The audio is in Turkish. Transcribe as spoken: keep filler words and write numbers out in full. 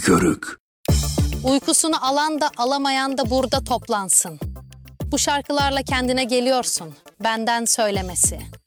körük. Uykusunu alan da alamayan da burada toplansın. Bu şarkılarla kendine geliyorsun, benden söylemesi.